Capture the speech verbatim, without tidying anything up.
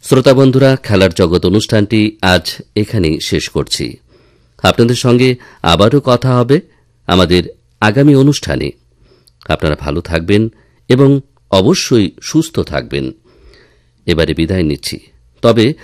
শ্রোতা বন্ধুরা, খেলার জগৎ অনুষ্ঠানটি আজ এখানেই শেষ করছি। আপনাদের সঙ্গে আবারও কথা হবে আমাদের আগামী অনুষ্ঠানে। আপনারা ভালো থাকবেন এবং অবশ্যই সুস্থ থাকবেন। এবারে বিদায় নিচ্ছি। তবে